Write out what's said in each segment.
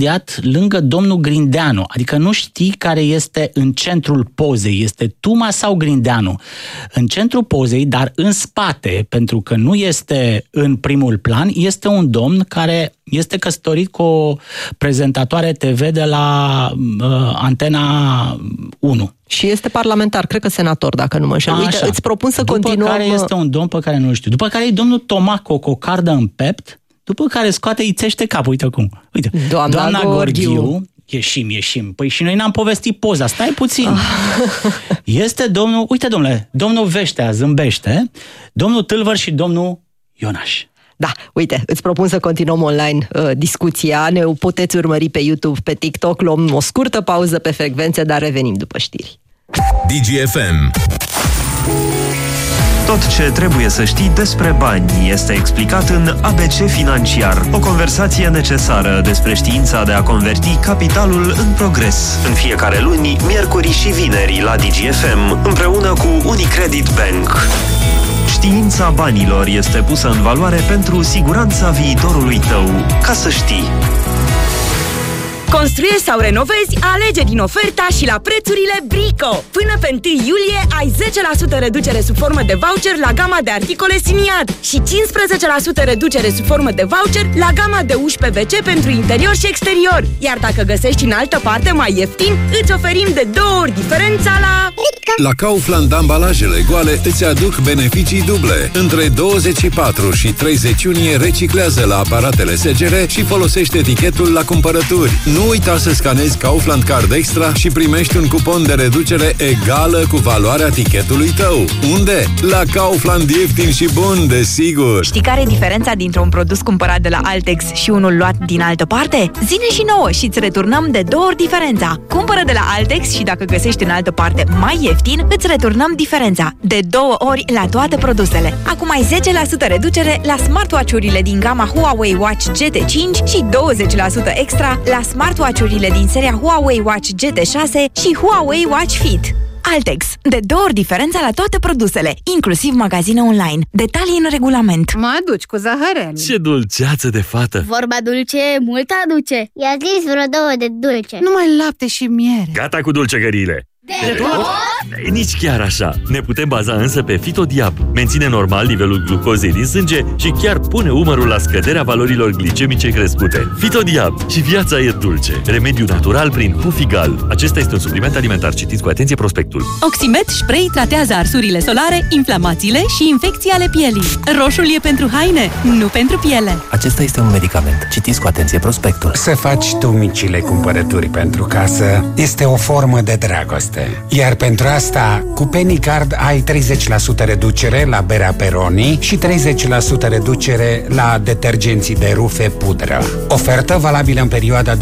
imediat lângă domnul Grindeanu, adică nu știi care este în centrul pozei, este Tuma sau Grindeanu. În centrul pozei, dar în spate, pentru că nu este în primul plan, este un domn care este căsătorit cu o prezentatoare TV de la Antena 1. Și este parlamentar, cred că senator, dacă nu mă înșel. Uite, îți propun să continuăm... După care este un domn pe care nu știu. După care e domnul Tomaco cu o cardă în pept, după care scoate, îițește capul. Uite acum. Uite. Doamna Gorghiu. Ieșim. Păi și noi n-am povestit poza. Stai puțin. Este domnul... Uite, domnule, domnul Veștea zâmbește, domnul Tâlvăr și domnul Ionaș. Da, uite, îți propun să continuăm online discuția. Ne puteți urmări pe YouTube, pe TikTok. Luăm o scurtă pauză pe frecvențe, dar revenim după știri. DGFM. Tot ce trebuie să știi despre bani este explicat în ABC Financiar, o conversație necesară despre știința de a converti capitalul în progres. În fiecare luni, miercuri și vineri la DGFM, împreună cu Unicredit Bank. Știința banilor este pusă în valoare pentru siguranța viitorului tău. Ca să știi. Construiești sau renovezi? Alege din oferta și la prețurile Brico! Până pe 1 iulie ai 10% reducere sub formă de voucher la gama de articole Siniad și 15% reducere sub formă de voucher la gama de uși PVC pentru interior și exterior. Iar dacă găsești în altă parte mai ieftin, îți oferim de 2 ori diferența la... La Kaufland, ambalajele goale îți aduc beneficii duble. Între 24 și 30 iunie reciclează la aparatele SGR și folosește etichetul la cumpărături. Nu uita să scanezi Kaufland Card Extra și primești un cupon de reducere egală cu valoarea tichetului tău. Unde? La Kaufland, ieftin și bun, desigur! Știi care e diferența dintre un produs cumpărat de la Altex și unul luat din altă parte? Zine și nouă și îți returnăm de 2 ori diferența. Cumpără de la Altex și dacă găsești în altă parte mai ieftin, îți returnăm diferența. De 2 ori la toate produsele. Acum ai 10% reducere la smartwatch-urile din gama Huawei Watch GT5 și 20% extra la smartwatch-urile din seria Huawei Watch GT6 și Huawei Watch Fit. Altex. De 2 ori diferența la toate produsele, inclusiv magazine online. Detalii în regulament. Mă aduci cu zahărel. Ce dulceață de fată! Vorba dulce, mult aduce. I-a zis vreo 2 de dulce. Numai lapte și miere. Gata cu dulcegăriile! De tot? Nici chiar așa. Ne putem baza însă pe Fitodiab. Menține normal nivelul glucozei din sânge și chiar pune umărul la scăderea valorilor glicemice crescute. Fitodiab. Și viața e dulce. Remediu natural prin Hufigal. Acesta este un supliment alimentar. Citiți cu atenție prospectul. Oximet Spray tratează arsurile solare, inflamațiile și infecții ale pielii. Roșul e pentru haine, nu pentru piele. Acesta este un medicament. Citiți cu atenție prospectul. Să faci tu micile cumpărături pentru casă este o formă de dragoste. Iar pentru asta, cu Pennycard ai 30% reducere la berea Peroni și 30% reducere la detergenții de rufe pudră. Ofertă valabilă în perioada 24-30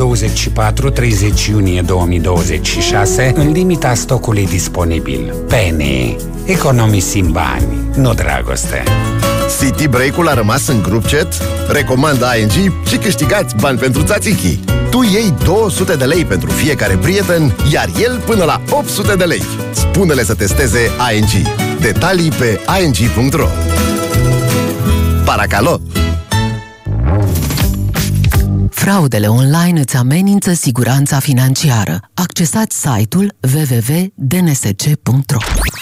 iunie 2026, în limita stocului disponibil. Penny. Economisim bani, nu dragoste. City Break-ul a rămas în grup chat? Recomandă ING și câștigați bani pentru țațichii. Tu iei 200 de lei pentru fiecare prieten, iar el până la 800 de lei. Spune-le să testeze ING. Detalii pe ing.ro. Paracalo! Fraudele online îți amenință siguranța financiară. Accesați site-ul www.dnsc.ro.